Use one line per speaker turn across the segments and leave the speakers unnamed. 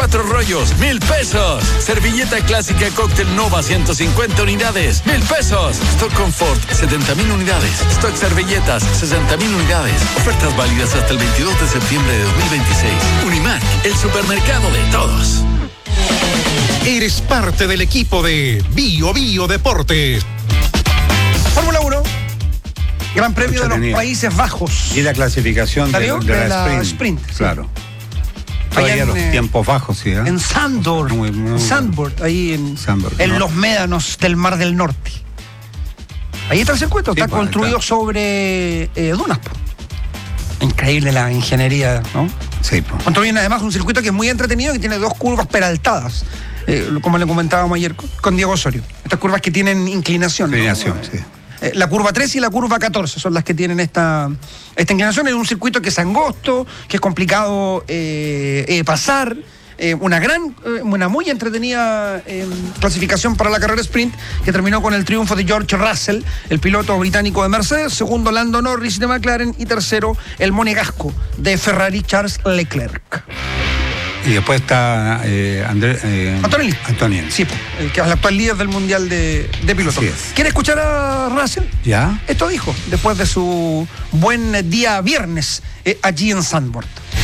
4 rollos, 1,000 pesos. Servilleta clásica cóctel Nova, 150 unidades, 1,000 pesos. Stock Comfort, 70,000 unidades. Stock servilletas, 60,000 unidades. Ofertas válidas hasta el 22 de septiembre de 2026. Unimark, el supermercado de todos.
Eres parte del equipo de Bio Bio Deportes.
Fórmula 1. Gran Premio de los Países Bajos.
Y la clasificación de la sprint.
Claro.
Todavía los tiempos bajos, sí.
En Zandvoort. Zandvoort, ahí en los médanos del Mar del Norte. Ahí está el circuito, está construido sobre dunas. Increíble la ingeniería, ¿no?
Sí.
Construyen además un circuito que es muy entretenido, que tiene 2 curvas peraltadas, como le comentábamos ayer con Diego Osorio. Estas curvas que tienen inclinación.
Inclinación, ¿no? Sí.
La curva 13 y la curva 14 son las que tienen esta inclinación. Es un circuito que es angosto, que es complicado pasar. Una muy entretenida clasificación para la carrera sprint, que terminó con el triunfo de George Russell, el piloto británico de Mercedes, segundo Lando Norris de McLaren y tercero el monegasco de Ferrari, Charles Leclerc.
Y después está
Antonelli. Sí, el que es el actual líder del mundial de pilotos. ¿Quiere escuchar a Russell?
Ya.
Esto dijo después de su buen día viernes allí en Zandvoort.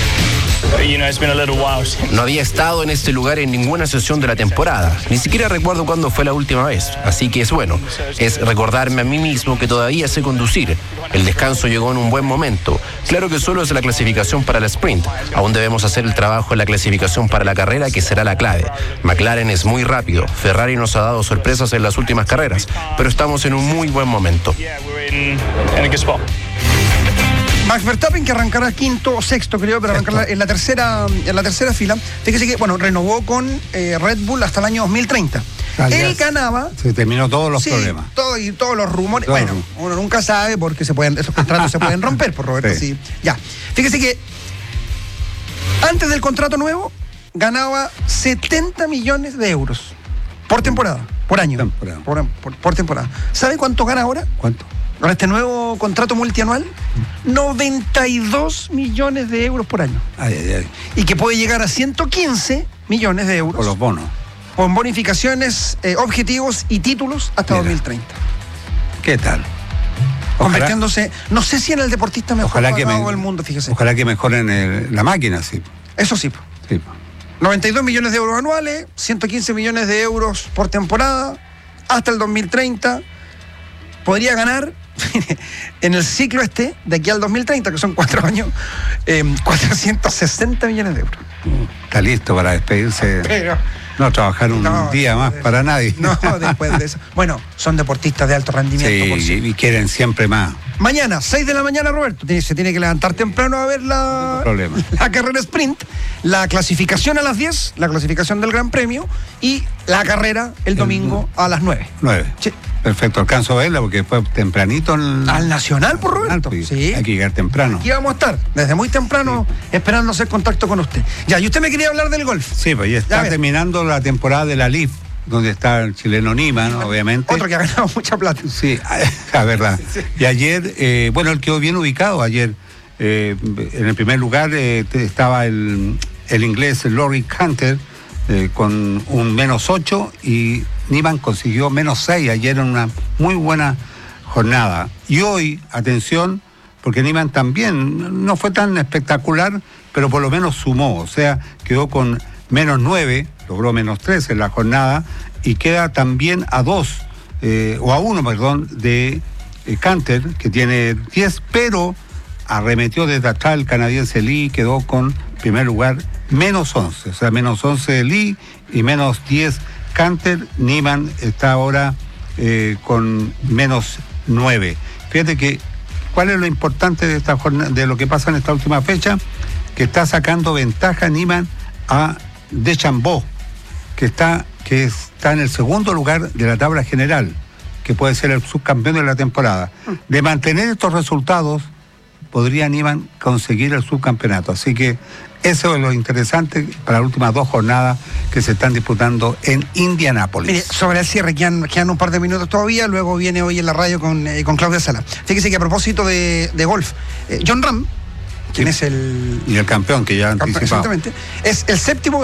No había estado en este lugar en ninguna sesión de la temporada. Ni siquiera recuerdo cuándo fue la última vez. Así que es bueno. Es recordarme a mí mismo que todavía sé conducir. El descanso llegó en un buen momento. Claro que solo es la clasificación para la sprint. Aún debemos hacer el trabajo en la clasificación para la carrera, que será la clave. McLaren es muy rápido. Ferrari nos ha dado sorpresas en las últimas carreras, pero estamos en un muy buen momento.
Max Verstappen, que arrancará quinto o sexto, creo, pero arrancará en la tercera fila. Fíjese que, renovó con Red Bull hasta el año 2030. Él ganaba.
Se terminó todos los problemas.
Todos los rumores. Uno nunca sabe porque esos contratos se pueden romper, por Roberto. Sí. Ya. Fíjese que antes del contrato nuevo ganaba 70 millones de euros por temporada, por año. Por temporada. ¿Sabe cuánto gana ahora?
¿Cuánto?
Con este nuevo contrato multianual, 92 millones de euros por año. Y que puede llegar a 115 millones de euros.
Por los bonos.
Con bonificaciones, objetivos y títulos hasta 2030.
¿Qué tal?
Convirtiéndose, no sé si en el deportista mejor pagado del mundo, fíjese.
Ojalá que mejoren la máquina, sí.
Eso sí. 92 millones de euros anuales, 115 millones de euros por temporada, hasta el 2030. Podría ganar en el ciclo de aquí al 2030, que son 4 años, 460 millones de euros.
Está listo para despedirse.
Pero,
no trabajar un día más para nadie.
No, después de eso. Bueno, son deportistas de alto rendimiento.
Sí, y quieren siempre más.
Mañana, 6 de la mañana, Roberto. Se tiene que levantar temprano a ver la carrera sprint, la clasificación a las 10, la clasificación del Gran Premio y la carrera el domingo a las 9.
9. Sí. Perfecto, alcanzo a verla porque fue tempranito.
Al Nacional, por Roberto.
Sí. Hay que llegar temprano.
Aquí vamos a estar, desde muy temprano, esperando hacer contacto con usted. Ya, y usted me quería hablar del golf.
Sí, pues ya está terminando la temporada de la LIV, donde está el chileno Niemann, obviamente.
Otro que ha ganado mucha plata.
Sí, la verdad. Sí. Y ayer, él quedó bien ubicado. Ayer, en el primer lugar estaba el inglés Laurie Canter, con un -8, y Niemann consiguió -6 ayer en una muy buena jornada. Y hoy, atención, porque Niemann también no fue tan espectacular, pero por lo menos sumó, o sea, quedó con -9, logró -3 en la jornada, y queda también a 1, de Canter, que tiene 10, pero arremetió desde atrás el canadiense Lee, quedó con primer lugar -11, o sea, -11 Lee y -10 Canter. Niemann está ahora con -9. Fíjate que, ¿cuál es lo importante de esta jornada, de lo que pasa en esta última fecha? Que está sacando ventaja Niemann a DeChambeau, que está en el segundo lugar de la tabla general, que puede ser el subcampeón de la temporada. De mantener estos resultados, podría Niemann conseguir el subcampeonato. Así que eso es lo interesante para las últimas 2 jornadas que se están disputando en Indianápolis.
Mire, sobre el cierre, quedan un par de minutos todavía, luego viene hoy en la radio con Claudia Sala. Fíjese que a propósito de golf, Jon Rahm, quien es el...
Y el campeón que ya anticipado.
Exactamente. Es el séptimo